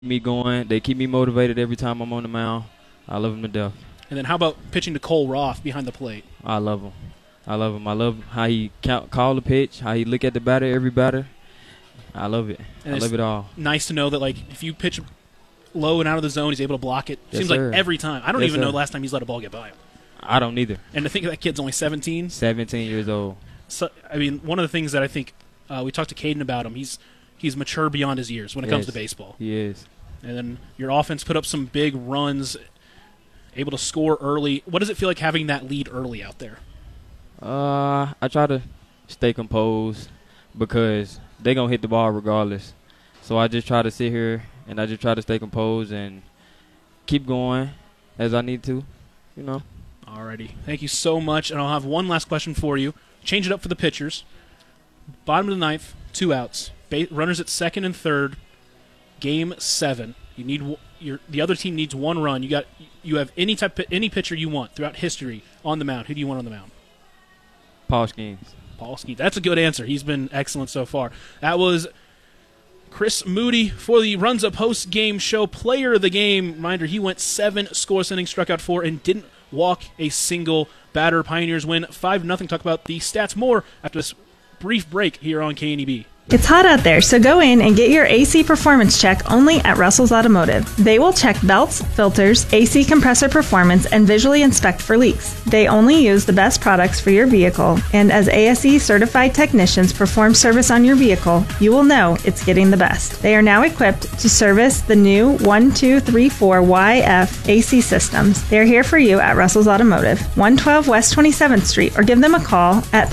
me going. They keep me motivated every time I'm on the mound. I love them to death. And then how about pitching to Cole Roth behind the plate? I love him. I love how he call the pitch, how he look at the batter, every batter. I love it. And I love it all. Nice to know that, like, if you pitch low and out of the zone, he's able to block it. Yes, Seems sir. like every time. I don't Yes, even know sir. the last time he's let a ball get by him. I don't either. And to think that kid's only 17. 17 years old. So, I mean, one of the things that I think we talked to Caden about him, he's mature beyond his years when it comes to baseball. He is. And then your offense put up some big runs, able to score early. What does it feel like having that lead early out there? I try to stay composed because they're going to hit the ball regardless. So I just try to sit here and I just try to stay composed and keep going as I need to, you know. Alrighty. Thank you so much. And I'll have one last question for you. Change it up for the pitchers. Bottom of the ninth, 2 outs. Runners at second and third. Game 7. You need the other team needs 1 run. You have any pitcher you want throughout history on the mound. Who do you want on the mound? Paul Skeens. Paul Skeens. That's a good answer. He's been excellent so far. That was Chris Moody for the Runs Up post-game show. Player of the game. Reminder, he went 7 scoreless innings, struck out 4, and didn't walk a single batter. Pioneers win 5-0. Talk about the stats more after this brief break here on KNEB. It's hot out there, so go in and get your AC performance check only at Russell's Automotive. They will check belts, filters, AC compressor performance, and visually inspect for leaks. They only use the best products for your vehicle, and as ASE certified technicians perform service on your vehicle, you will know it's getting the best. They are now equipped to service the new 1234YF AC systems. They are here for you at Russell's Automotive, 112 West 27th Street, or give them a call at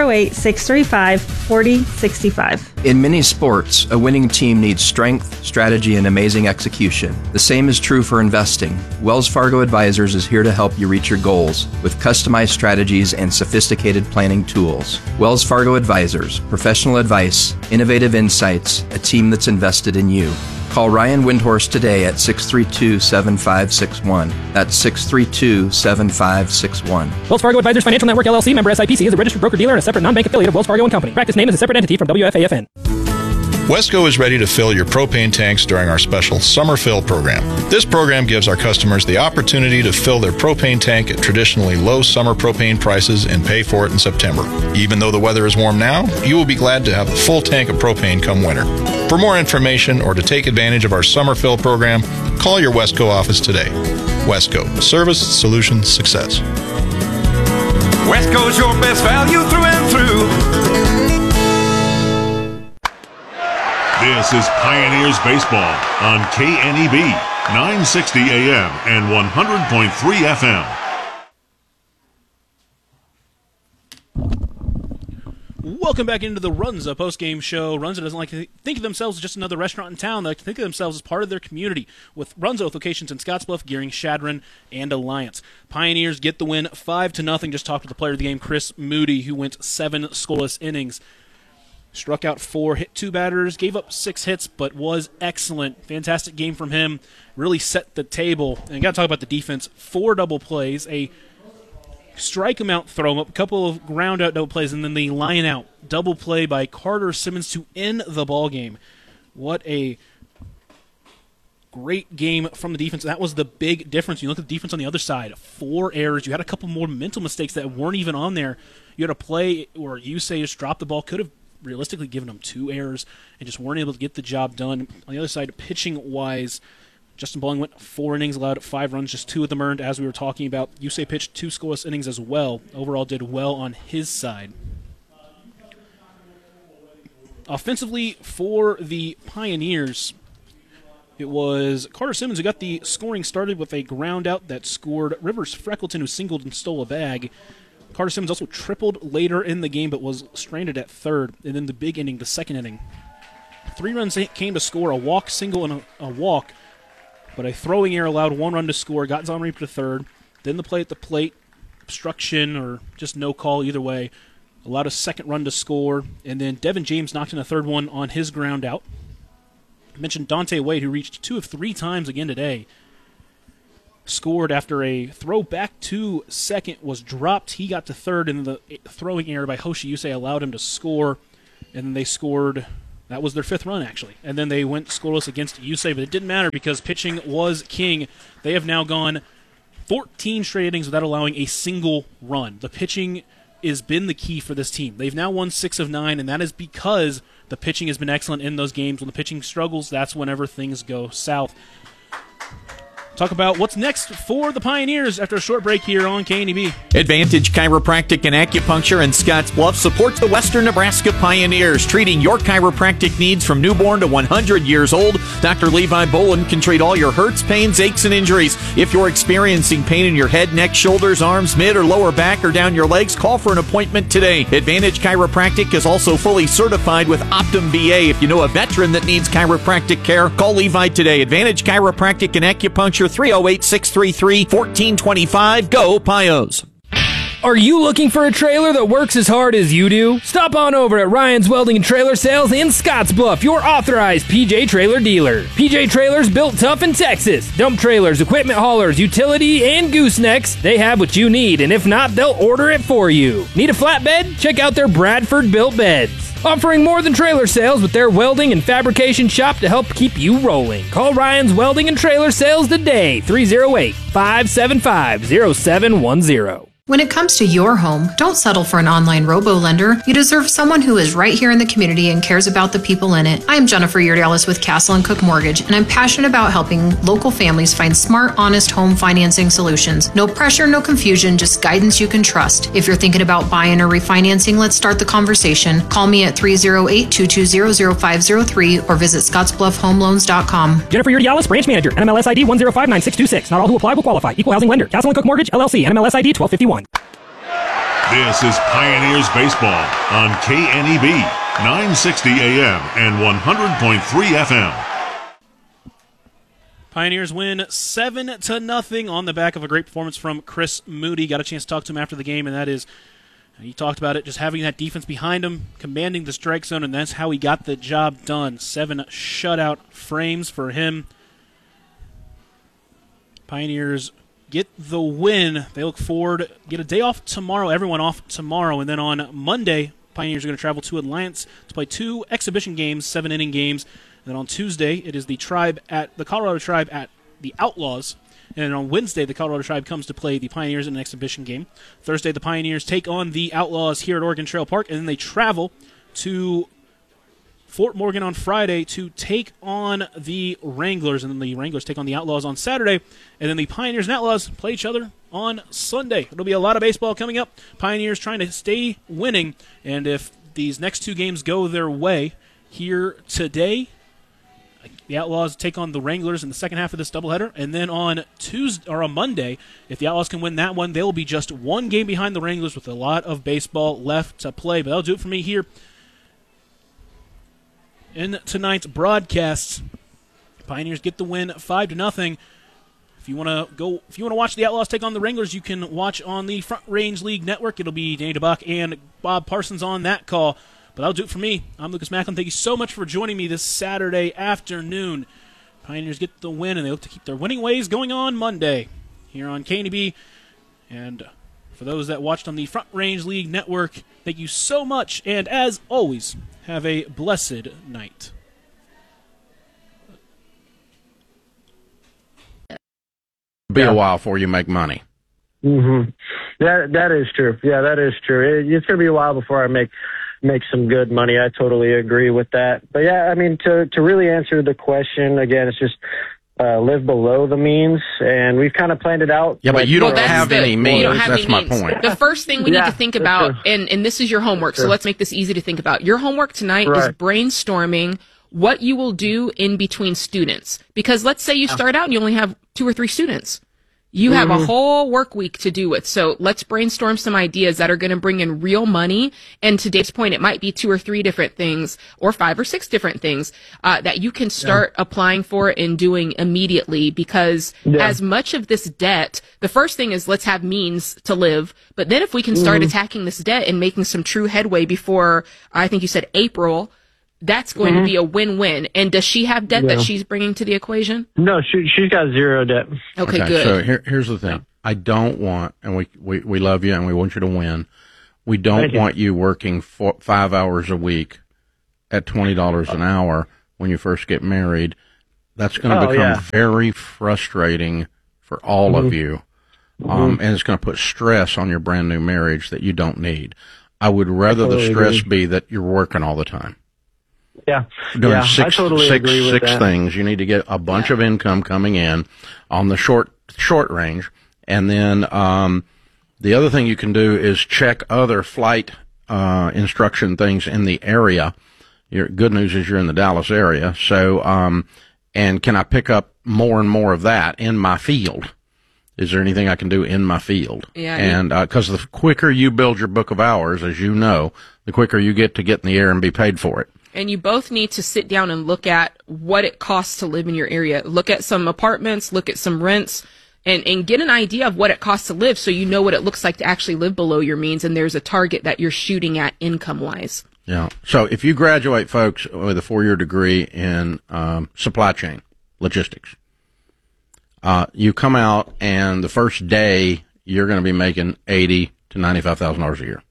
308-635-4065. In many sports, a winning team needs strength, strategy, and amazing execution. The same is true for investing. Wells Fargo Advisors is here to help you reach your goals with customized strategies and sophisticated planning tools. Wells Fargo Advisors, professional advice, innovative insights, a team that's invested in you. Call Ryan Windhorst today at 632-7561. That's 632-7561. Wells Fargo Advisors Financial Network LLC, member SIPC, is a registered broker-dealer and a separate non-bank affiliate of Wells Fargo & Company. Practice name is a separate entity from WFAFN. Wesco is ready to fill your propane tanks during our special Summer Fill program. This program gives our customers the opportunity to fill their propane tank at traditionally low summer propane prices and pay for it in September. Even though the weather is warm now, you will be glad to have a full tank of propane come winter. For more information or to take advantage of our Summer Fill program, call your Wesco office today. Wesco, service, solutions, success. Wesco's your best value through and through. This is Pioneers Baseball on KNEB, 960 AM and 100.3 FM. Welcome back into the Runza post-game show. Runza doesn't like to think of themselves as just another restaurant in town. They like to think of themselves as part of their community, with Runza with locations in Scottsbluff, Gearing, Shadron, and Alliance. Pioneers get the win 5-0. Just talked with the player of the game, Chris Moody, who went 7 scoreless innings. Struck out 4, hit 2 batters, gave up 6 hits, but was excellent. Fantastic game from him. Really set the table. And you got to talk about the defense. 4 double plays, a strike him out, throw him up, a couple of ground out double plays, and then the line out double play by Carter Simmons to end the ball game. What a great game from the defense. That was the big difference. You look at the defense on the other side. 4 errors. You had a couple more mental mistakes that weren't even on there. You had a play where Yusei just dropped the ball. Could have realistically given them 2 errors and just weren't able to get the job done. On the other side, pitching-wise, Justin Bowling went 4 innings, allowed 5 runs, just 2 of them earned, as we were talking about. Yusei pitched 2 scoreless innings as well. Overall did well on his side. Offensively, for the Pioneers, it was Carter Simmons who got the scoring started with a ground out that scored Rivers Freckleton, who singled and stole a bag. Carter Simmons also tripled later in the game but was stranded at third. And then the big inning, the second inning, 3 runs came to score, a walk, single, and a walk. But a throwing error allowed 1 run to score, got Zon Reaper to third. Then the play at the plate, obstruction or just no call, either way, allowed a second run to score. And then Devin James knocked in a third one on his ground out. I mentioned Dante Wade, who reached 2 of 3 times again today. Scored after a throw back to second was dropped. He got to third, and the throwing error by Hoshi Yusei allowed him to score. And then they scored That was their 5th run, actually. And then they went scoreless against USAA, but it didn't matter because pitching was king. They have now gone 14 straight innings without allowing a single run. The pitching has been the key for this team. They've now won 6 of 9, and that is because the pitching has been excellent in those games. When the pitching struggles, that's whenever things go south. Talk about what's next for the Pioneers after a short break here on KNEB. Advantage Chiropractic and Acupuncture in Scottsbluff supports the Western Nebraska Pioneers, treating your chiropractic needs from newborn to 100 years old. Dr. Levi Boland can treat all your hurts, pains, aches, and injuries. If you're experiencing pain in your head, neck, shoulders, arms, mid, or lower back, or down your legs, call for an appointment today. Advantage Chiropractic is also fully certified with Optum VA. If you know a veteran that needs chiropractic care, call Levi today. Advantage Chiropractic and Acupuncture, 308-633-1425. Go Pios. Are you looking for a trailer that works as hard as you do? Stop on over at Ryan's Welding and Trailer Sales in Scottsbluff, your authorized PJ Trailer dealer. PJ Trailers built tough in Texas. Dump trailers, equipment haulers, utility, and goosenecks. They have what you need, and if not, they'll order it for you. Need a flatbed? Check out their Bradford built beds. Offering more than trailer sales with their welding and fabrication shop to help keep you rolling. Call Ryan's Welding and Trailer Sales today, 308-575-0710. When it comes to your home, don't settle for an online robo-lender. You deserve someone who is right here in the community and cares about the people in it. I am Jennifer Yurdalis with Castle & Cook Mortgage, and I'm passionate about helping local families find smart, honest home financing solutions. No pressure, no confusion, just guidance you can trust. If you're thinking about buying or refinancing, let's start the conversation. Call me at 308-220-0503 or visit ScottsBluffHomeLoans.com. Jennifer Yurdalis, Branch Manager, NMLS ID 1059626. Not all who apply will qualify. Equal housing lender. Castle & Cook Mortgage, LLC, NMLS ID 1251. This is Pioneers Baseball on KNEB, 960 AM and 100.3 FM. Pioneers win 7-0 on the back of a great performance from Chris Moody. Got a chance to talk to him after the game, and that is, he talked about it, just having that defense behind him, commanding the strike zone, and that's how he got the job done. 7 shutout frames for him. Pioneers get the win. They look forward, get a day off tomorrow, everyone off tomorrow, and then on Monday, Pioneers are going to travel to Alliance to play 2 exhibition games, 7-inning games. And then on Tuesday, it is the Colorado Tribe at the Outlaws. And then on Wednesday, the Colorado Tribe comes to play the Pioneers in an exhibition game. Thursday, the Pioneers take on the Outlaws here at Oregon Trail Park, and then they travel to Fort Morgan on Friday to take on the Wranglers, and then the Wranglers take on the Outlaws on Saturday, and then the Pioneers and Outlaws play each other on Sunday. It'll be a lot of baseball coming up. Pioneers trying to stay winning, and if these next 2 games go their way here today, the Outlaws take on the Wranglers in the second half of this doubleheader, and then on Tuesday or on Monday, if the Outlaws can win that one, they will be just 1 game behind the Wranglers with a lot of baseball left to play. But that'll do it for me here in tonight's broadcast. Pioneers get the win 5-0. If you want to watch the Outlaws take on the Wranglers, you can watch on the Front Range League Network. It'll be Danny DeBach and Bob Parsons on that call. But that'll do it for me. I'm Lucas Macklin. Thank you so much for joining me this Saturday afternoon. Pioneers get the win, and they look to keep their winning ways going on Monday here on KNEB. And for those that watched on the Front Range League Network, thank you so much. And as always, have a blessed night. Be a while before you make money. Mm-hmm. That is true. Yeah, that is true. It's going to be a while before I make some good money. I totally agree with that. But yeah, I mean, to really answer the question again, it's just live below the means, and we've kind of planned it out. Yeah, but you don't have any means. That's my point. The first thing we need to think about, and this is your homework, so let's make this easy to think about. Your homework tonight is brainstorming what you will do in between students. Because let's say you start out and you only have 2 or 3 students. You have a whole work week to do it. So let's brainstorm some ideas that are going to bring in real money. And to Dave's point, it might be 2 or 3 different things or 5 or 6 different things that you can start applying for and doing immediately, because as much of this debt, the first thing is let's have means to live. But then if we can start attacking this debt and making some true headway before, I think you said April, that's going to be a win-win. And does she have debt that she's bringing to the equation? No, she's got 0 debt. Okay, good. So here's the thing. I don't want, and we love you and we want you to win. We don't want you working 5 hours a week at $20 an hour when you first get married, that's going to become very frustrating for all of you. And it's going to put stress on your brand new marriage that you don't need. I would rather the stress be that you're working all the time. Yeah. Doing I totally agree with six that. things. You need to get a bunch of income coming in on the short range. And then, the other thing you can do is check other flight, instruction things in the area. Your good news is you're in the Dallas area. So, and can I pick up more and more of that in my field? Is there anything I can do in my field? Yeah. And, cause the quicker you build your book of hours, as you know, the quicker you get in the air and be paid for it. And you both need to sit down and look at what it costs to live in your area. Look at some apartments, look at some rents, and get an idea of what it costs to live so you know what it looks like to actually live below your means, and there's a target that you're shooting at income-wise. Yeah. So if you graduate, folks, with a 4-year degree in supply chain logistics, you come out and the first day you're going to be making $80,000 to $95,000 a year.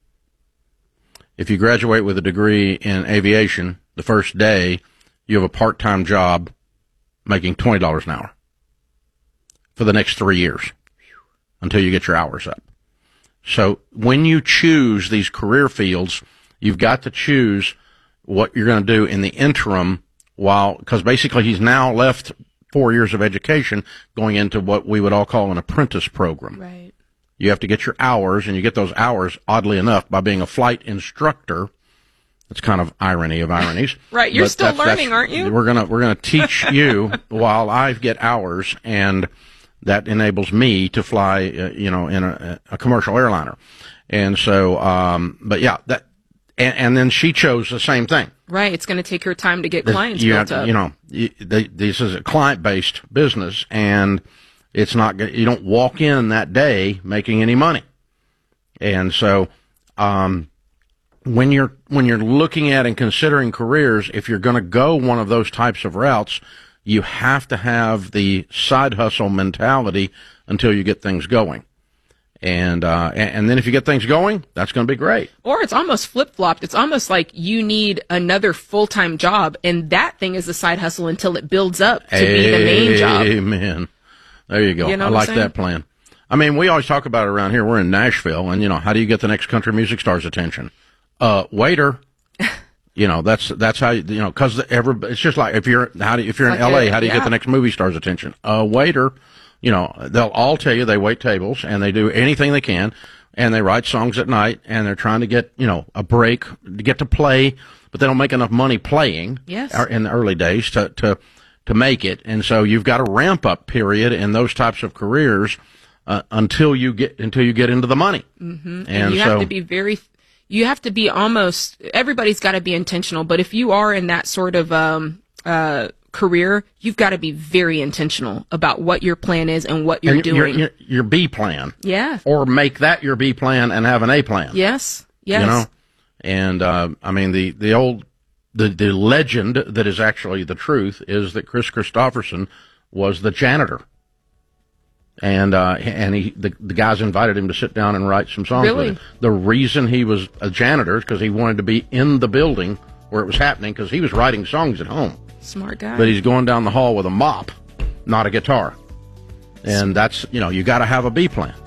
If you graduate with a degree in aviation, the first day you have a part-time job making $20 an hour for the next 3 years until you get your hours up. So when you choose these career fields, you've got to choose what you're going to do in the interim because basically he's now left 4 years of education going into what we would all call an apprentice program. Right. You have to get your hours, and you get those hours, oddly enough, by being a flight instructor. It's kind of irony of ironies. Right. You're still learning, aren't you? We're gonna teach you while I get hours, and that enables me to fly, in a commercial airliner. And so, but yeah, and then she chose the same thing. Right. It's going to take her time to get clients built up. This is a client-based business, and it's not, you don't walk in that day making any money. And so, when you're looking at and considering careers, if you're going to go one of those types of routes, you have to have the side hustle mentality until you get things going. And then if you get things going, that's going to be great. Or it's almost flip-flopped. It's almost like you need another full-time job, and that thing is a side hustle until it builds up to be the main job. Amen. There you go. You know I like that plan. I mean, we always talk about it around here. We're in Nashville, and how do you get the next country music star's attention? Waiter. That's how because it's just like if you're in LA, how do you get the next movie star's attention? Waiter. They'll all tell you they wait tables and they do anything they can, and they write songs at night, and they're trying to get a break to get to play, but they don't make enough money playing. Yes. In the early days to make it, and so you've got a ramp up period in those types of careers until you get into the money. Mm-hmm. And you have to be almost, everybody's got to be intentional, but if you are in that sort of career, you've got to be very intentional about what your plan is and what you're doing. Your B plan. Yeah. Or make that your B plan and have an A plan. Yes. Yes. And I mean the old the legend that is actually the truth is that Chris Christopherson was the janitor. And the guys invited him to sit down and write some songs with him. The reason he was a janitor is because he wanted to be in the building where it was happening, because he was writing songs at home. Smart guy. But he's going down the hall with a mop, not a guitar. And that's, you got to have a B plan.